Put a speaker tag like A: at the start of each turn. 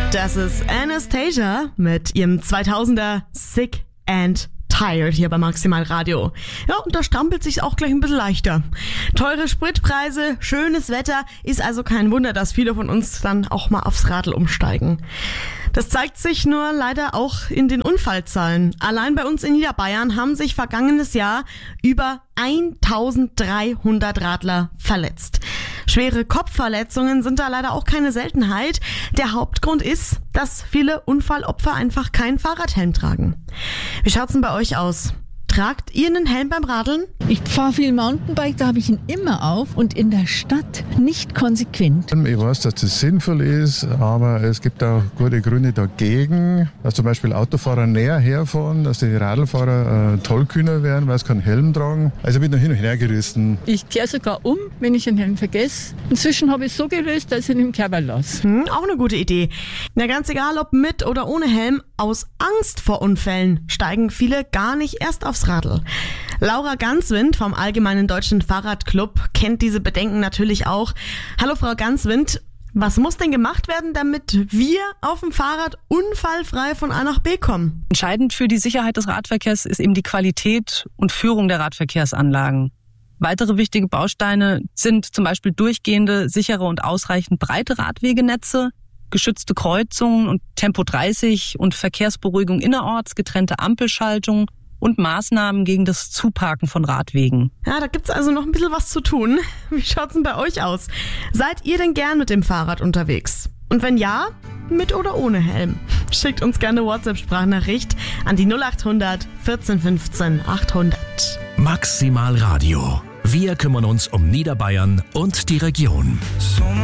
A: Das ist Anastasia mit ihrem 2000er Sick and Tired hier bei Maximal Radio. Ja, und da strampelt sich's auch gleich ein bisschen leichter. Teure Spritpreise, schönes Wetter, ist also kein Wunder, dass viele von uns dann auch mal aufs Radl umsteigen. Das zeigt sich nur leider auch in den Unfallzahlen. Allein bei uns in Niederbayern haben sich vergangenes Jahr über 1300 Radler verletzt. Schwere Kopfverletzungen sind da leider auch keine Seltenheit. Der Hauptgrund ist, dass viele Unfallopfer einfach keinen Fahrradhelm tragen. Wie schaut's denn bei euch aus? Tragt ihr einen Helm beim Radeln?
B: Ich fahre viel Mountainbike, da habe ich ihn immer auf und in der Stadt nicht konsequent.
C: Ich weiß, dass das sinnvoll ist, aber es gibt auch gute Gründe dagegen, dass zum Beispiel Autofahrer näher herfahren, dass die Radlfahrer tollkühner werden, weil sie keinen Helm tragen. Also ich bin noch hin und her gerissen.
B: Ich kehre sogar um, wenn ich einen Helm vergesse. Inzwischen habe ich es so gelöst, dass ich ihn im Körper lasse.
A: Auch eine gute Idee. Na, ganz egal, ob mit oder ohne Helm, aus Angst vor Unfällen steigen viele gar nicht erst aufs Radl. Laura Ganswind vom Allgemeinen Deutschen Fahrradclub kennt diese Bedenken natürlich auch. Hallo Frau Ganswind, was muss denn gemacht werden, damit wir auf dem Fahrrad unfallfrei von A nach B kommen?
D: Entscheidend für die Sicherheit des Radverkehrs ist eben die Qualität und Führung der Radverkehrsanlagen. Weitere wichtige Bausteine sind zum Beispiel durchgehende, sichere und ausreichend breite Radwegenetze, geschützte Kreuzungen und Tempo 30 und Verkehrsberuhigung innerorts, getrennte Ampelschaltung und Maßnahmen gegen das Zuparken von Radwegen.
A: Ja, da gibt's also noch ein bisschen was zu tun. Wie schaut's denn bei euch aus? Seid ihr denn gern mit dem Fahrrad unterwegs? Und wenn ja, mit oder ohne Helm? Schickt uns gerne eine WhatsApp-Sprachnachricht an die 0800 14 15 800.
E: Maximal Radio. Wir kümmern uns um Niederbayern und die Region.